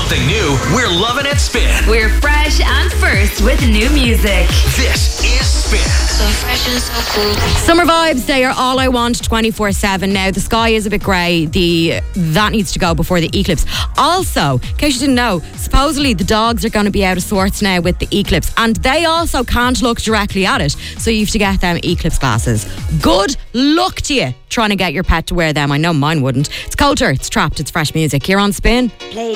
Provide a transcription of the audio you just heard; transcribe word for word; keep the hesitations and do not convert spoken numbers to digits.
something new, we're loving it Spin. We're fresh and first with new music. This is Spin. So fresh and so cool. Summer vibes, they are all I want twenty-four seven. Now, the sky is a bit grey. The That needs to go before the eclipse. Also, in case you didn't know, supposedly the dogs are going to be out of sorts now with the eclipse. And they also can't look directly at it. So you have to get them eclipse glasses. Good luck to you trying to get your pet to wear them. I know mine wouldn't. It's Coulter, it's Trapped, it's fresh music. Here on Spin. Play